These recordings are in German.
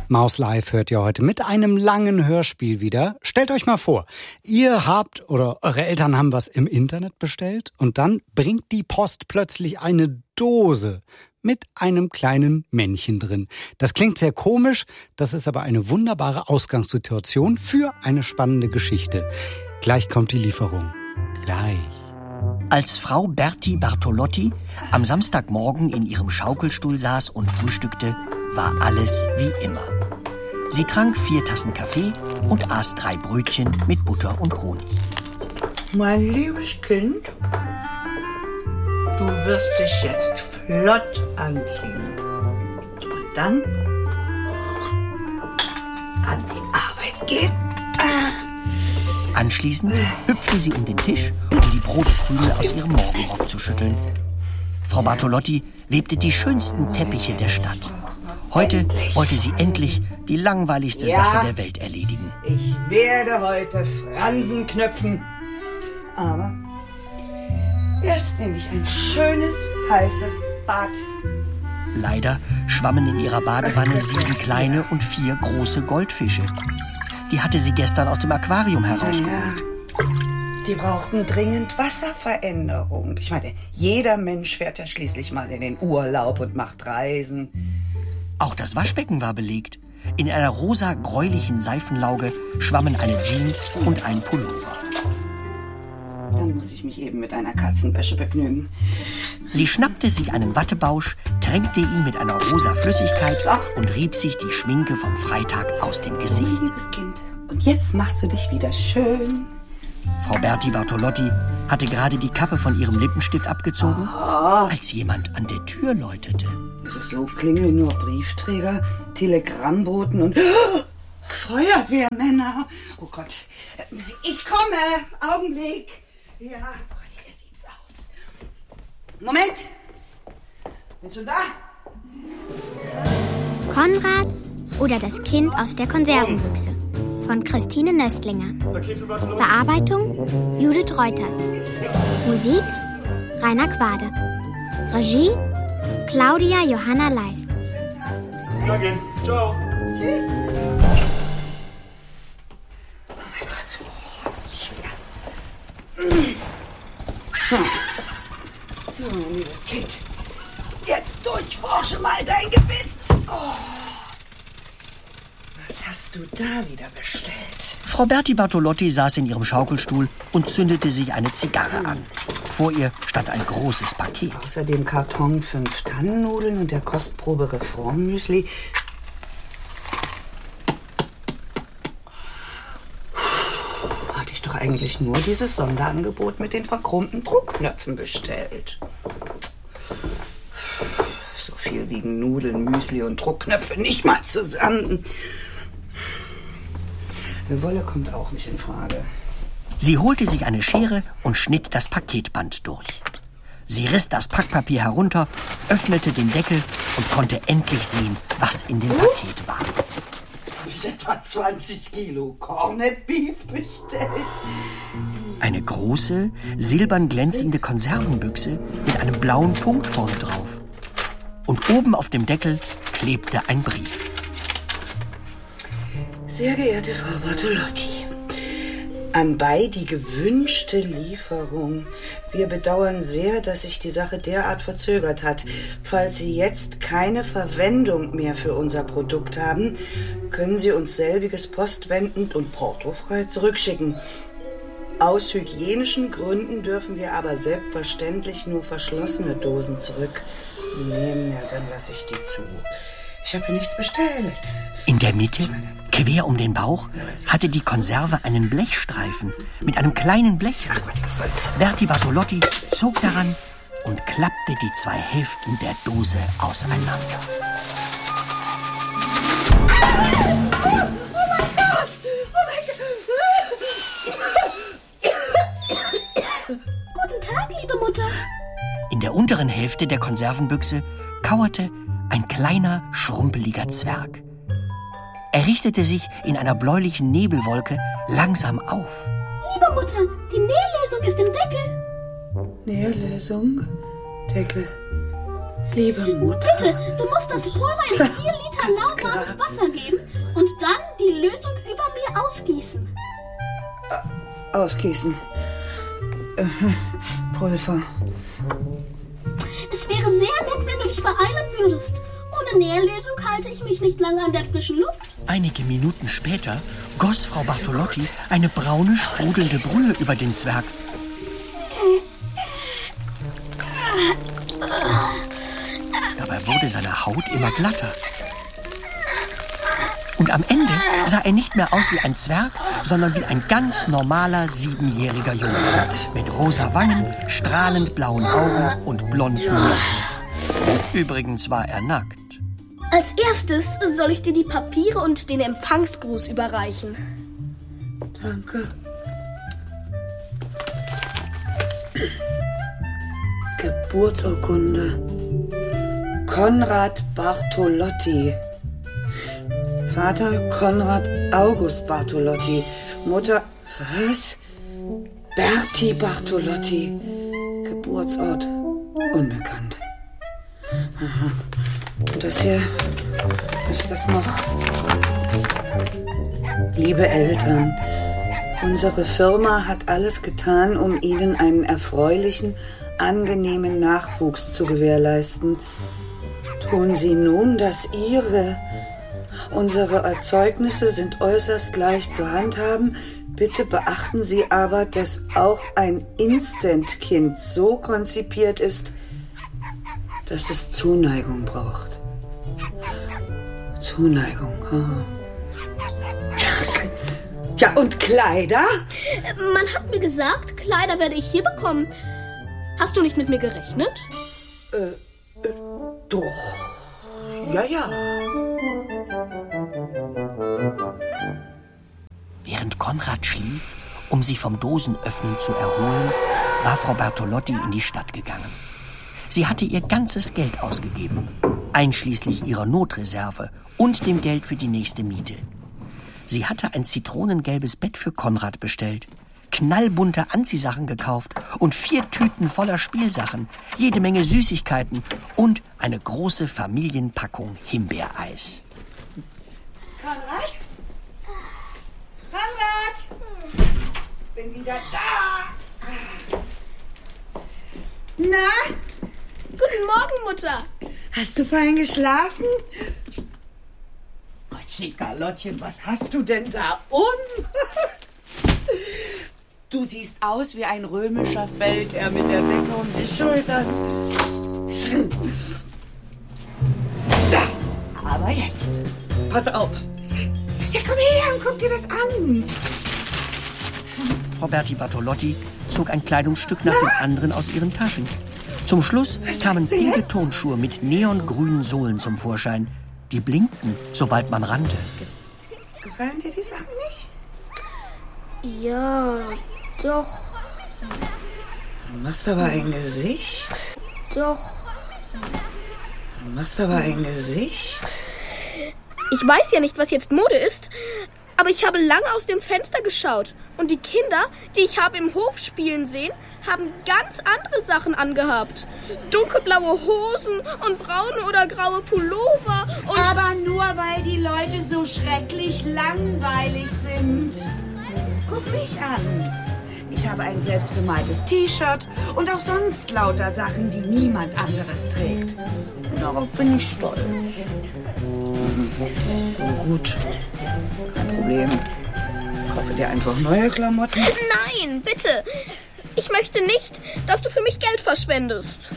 Maus Live hört ihr heute mit einem langen Hörspiel wieder. Stellt euch mal vor, ihr habt oder eure Eltern haben was im Internet bestellt und dann bringt die Post plötzlich eine Dose mit einem kleinen Männchen drin. Das klingt sehr komisch, das ist aber eine wunderbare Ausgangssituation für eine spannende Geschichte. Gleich kommt die Lieferung. Gleich. Als Frau Berti Bartolotti am Samstagmorgen in ihrem Schaukelstuhl saß und frühstückte, war alles wie immer. Sie trank 4 Tassen Kaffee und aß 3 Brötchen mit Butter und Honig. Mein liebes Kind, du wirst dich jetzt flott anziehen. Und dann an die Arbeit gehen. Anschließend hüpfte sie um den Tisch, um die Brotkrümel aus ihrem Morgenrock zu schütteln. Frau Bartolotti webte die schönsten Teppiche der Stadt. Heute wollte sie endlich die langweiligste Sache der Welt erledigen. Ich werde heute Fransen knöpfen. Aber erst nehme ich ein schönes, heißes Bad. Leider schwammen in ihrer Badewanne 7 kleine und 4 große Goldfische. Die hatte sie gestern aus dem Aquarium herausgeholt. Ja, die brauchten dringend Wasserveränderung. Ich meine, jeder Mensch fährt ja schließlich mal in den Urlaub und macht Reisen. Auch das Waschbecken war belegt. In einer rosa-gräulichen Seifenlauge schwammen eine Jeans und ein Pullover. Dann muss ich mich eben mit einer Katzenwäsche begnügen. Sie schnappte sich einen Wattebausch, tränkte ihn mit einer rosa Flüssigkeit und rieb sich die Schminke vom Freitag aus dem Gesicht. Liebes Kind, und jetzt machst du dich wieder schön. Frau Berti Bartolotti hatte gerade die Kappe von ihrem Lippenstift abgezogen, als jemand an der Tür läutete. So klingeln nur Briefträger, Telegrammboten und Feuerwehrmänner. Oh Gott, ich komme, Augenblick. Ja, Gott, hier sieht's aus. Moment, bin schon da. Konrad oder das Kind aus der Konservenbüchse von Christine Nöstlinger. Bearbeitung Judith Reuters. Musik Rainer Quade. Regie Claudia Johanna Leisk. Danke, ciao. Tschüss. Oh mein Gott, das ist schwer. So, mein liebes Kind, jetzt durchforsche mal dein Gebiss. Oh. Was hast du da wieder bestellt? Frau Berti Bartolotti saß in ihrem Schaukelstuhl und zündete sich eine Zigarre an. Vor ihr stand ein großes Paket. Außerdem Karton 5 Tannennudeln und der Kostprobe Reformmüsli. Hatte ich doch eigentlich nur dieses Sonderangebot mit den verchromten Druckknöpfen bestellt. So viel wiegen Nudeln, Müsli und Druckknöpfe nicht mal zusammen. Eine Wolle kommt auch nicht in Frage. Sie holte sich eine Schere und schnitt das Paketband durch. Sie riss das Packpapier herunter, öffnete den Deckel und konnte endlich sehen, was in dem Paket war. Ich habe etwa 20 Kilo Corned Beef bestellt. Eine große, silbern glänzende Konservenbüchse mit einem blauen Punkt vorne drauf. Und oben auf dem Deckel klebte ein Brief. Sehr geehrte Frau Bartolotti, anbei die gewünschte Lieferung. Wir bedauern sehr, dass sich die Sache derart verzögert hat. Falls Sie jetzt keine Verwendung mehr für unser Produkt haben, können Sie uns selbiges postwendend und portofrei zurückschicken. Aus hygienischen Gründen dürfen wir aber selbstverständlich nur verschlossene Dosen zurücknehmen. Ja, dann lasse ich die zu. Ich habe nichts bestellt. In der Mitte, quer um den Bauch, hatte die Konserve einen Blechstreifen mit einem kleinen Blech. Ach Gott, was soll's? Berti Bartolotti zog daran und klappte die 2 Hälften der Dose auseinander. Guten Tag, liebe Mutter. In der unteren Hälfte der Konservenbüchse kauerte ein kleiner, schrumpeliger Zwerg. Er richtete sich in einer bläulichen Nebelwolke langsam auf. Liebe Mutter, die Nährlösung ist im Deckel. Nährlösung? Deckel. Liebe Mutter. Bitte, du musst das Pulver in 4 Liter lauwarmes Wasser geben und dann die Lösung über mir ausgießen. Ausgießen. Pulver. Es wäre sehr nett, wenn du dich beeilen würdest. Ohne Nährlösung halte ich mich nicht lange an der frischen Luft. Einige Minuten später goss Frau Bartolotti eine braune, sprudelnde Brühe über den Zwerg. Dabei wurde seine Haut immer glatter. Und am Ende sah er nicht mehr aus wie ein Zwerg, sondern wie ein ganz normaler 7-jähriger Junge. Mit rosa Wangen, strahlend blauen Augen und blonden Haaren. Übrigens war er nackt. Als erstes soll ich dir die Papiere und den Empfangsgruß überreichen. Danke. Geburtsurkunde. Konrad Bartolotti. Vater Konrad August Bartolotti. Mutter, was? Berti Bartolotti. Geburtsort unbekannt. Aha. Und das hier, was ist das noch? Liebe Eltern, unsere Firma hat alles getan, um Ihnen einen erfreulichen, angenehmen Nachwuchs zu gewährleisten. Tun Sie nun das Ihre. Unsere Erzeugnisse sind äußerst leicht zu handhaben. Bitte beachten Sie aber, dass auch ein Instant-Kind so konzipiert ist, dass es Zuneigung braucht. Zuneigung. Oh. Ja, und Kleider? Man hat mir gesagt, Kleider werde ich hier bekommen. Hast du nicht mit mir gerechnet? Doch. Ja. Während Konrad schlief, um sich vom Dosenöffnen zu erholen, war Frau Bartolotti in die Stadt gegangen. Sie hatte ihr ganzes Geld ausgegeben, einschließlich ihrer Notreserve und dem Geld für die nächste Miete. Sie hatte ein zitronengelbes Bett für Konrad bestellt, knallbunte Anziehsachen gekauft und 4 Tüten voller Spielsachen, jede Menge Süßigkeiten und eine große Familienpackung Himbeereis. Konrad? Konrad! Bin wieder da! Na? Guten Morgen, Mutter. Hast du fein geschlafen? Gottchen, Carlottchen, was hast du denn da Du siehst aus wie ein römischer Feldherr mit der Decke um die Schultern. So, aber jetzt, pass auf. Ja, komm her und guck dir das an. Frau Berti Bartolotti zog ein Kleidungsstück nach dem anderen aus ihren Taschen. Zum Schluss kamen pinke Turnschuhe mit neongrünen Sohlen zum Vorschein. Die blinkten, sobald man rannte. Gefallen dir die Sachen nicht? Ja, doch. Du machst aber ein Gesicht. Doch. Du machst aber ein Gesicht. Ich weiß ja nicht, was jetzt Mode ist, aber ich habe lange aus dem Fenster geschaut. Und die Kinder, die ich habe im Hof spielen sehen, haben ganz andere Sachen angehabt. Dunkelblaue Hosen und braune oder graue Pullover und... Aber nur, weil die Leute so schrecklich langweilig sind. Guck mich an. Ich habe ein selbstbemaltes T-Shirt und auch sonst lauter Sachen, die niemand anderes trägt. Und darauf bin ich stolz. Gut, kein Problem. Ich kaufe dir einfach neue Klamotten. Nein, bitte. Ich möchte nicht, dass du für mich Geld verschwendest.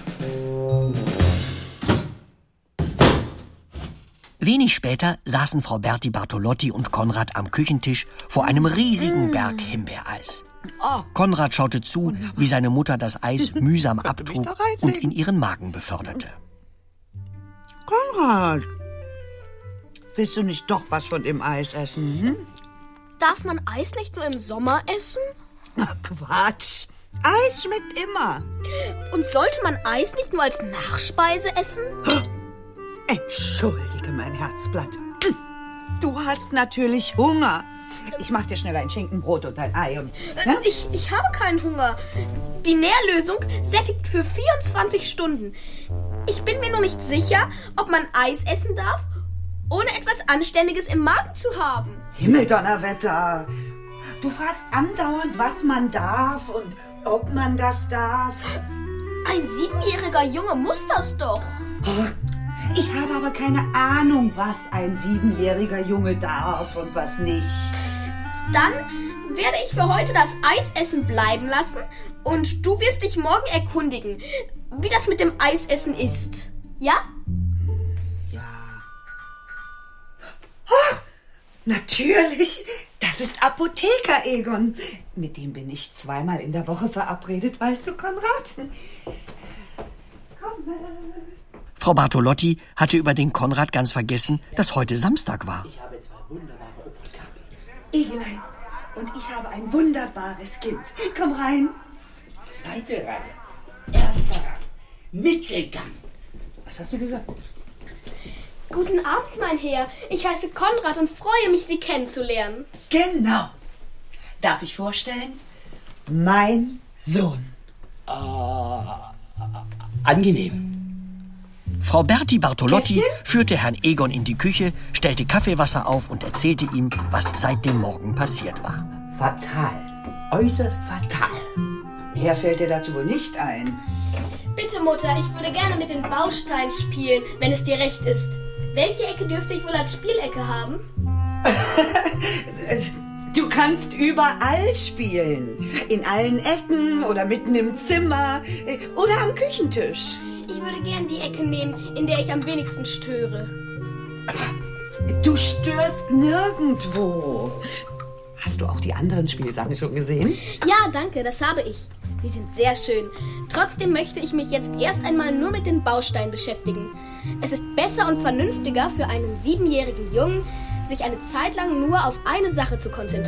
Wenig später saßen Frau Berti Bartolotti und Konrad am Küchentisch vor einem riesigen Berg Himbeereis. Konrad schaute zu, wie seine Mutter das Eis mühsam abtrug und in ihren Magen beförderte. Konrad, willst du nicht doch was von dem Eis essen? Hm? Darf man Eis nicht nur im Sommer essen? Ach, Quatsch. Eis schmeckt immer. Und sollte man Eis nicht nur als Nachspeise essen? Entschuldige, mein Herzblatt. Du hast natürlich Hunger. Ich mach dir schnell ein Schinkenbrot und ein Ei. Und, Ich habe keinen Hunger. Die Nährlösung sättigt für 24 Stunden. Ich bin mir nur nicht sicher, ob man Eis essen darf, ohne etwas Anständiges im Magen zu haben. Himmeldonnerwetter! Du fragst andauernd, was man darf und ob man das darf. Ein 7-jähriger Junge muss das doch. Ich habe aber keine Ahnung, was ein 7-jähriger Junge darf und was nicht. Dann werde ich für heute das Eisessen bleiben lassen und du wirst dich morgen erkundigen, wie das mit dem Eisessen ist. Ja? Ja. Oh, natürlich. Das ist Apotheker Egon. Mit dem bin ich 2-mal in der Woche verabredet, weißt du, Konrad? Komm. Frau Bartolotti hatte über den Konrad ganz vergessen, dass heute Samstag war. Ich habe 2 wunderbare Opernkarten. Egelein, und ich habe ein wunderbares Kind. Komm rein. 2. Reihe, 1. Rang, Mittelgang. Was hast du gesagt? Guten Abend, mein Herr. Ich heiße Konrad und freue mich, Sie kennenzulernen. Genau. Darf ich vorstellen? Mein Sohn. Angenehm. Frau Berti Bartolotti Käffchen? führte Herrn Egon in die Küche, stellte Kaffeewasser auf und erzählte ihm, was seit dem Morgen passiert war. Fatal. Äußerst fatal. Mehr fällt dir dazu wohl nicht ein. Bitte, Mutter, ich würde gerne mit den Bausteinen spielen, wenn es dir recht ist. Welche Ecke dürfte ich wohl als Spielecke haben? Du kannst überall spielen. In allen Ecken oder mitten im Zimmer oder am Küchentisch. Ich würde gern die Ecke nehmen, in der ich am wenigsten störe. Du störst nirgendwo. Hast du auch die anderen Spielsachen schon gesehen? Ja, danke, das habe ich. Sie sind sehr schön. Trotzdem möchte ich mich jetzt erst einmal nur mit den Bausteinen beschäftigen. Es ist besser und vernünftiger für einen 7-jährigen Jungen, sich eine Zeit lang nur auf eine Sache zu konzentrieren.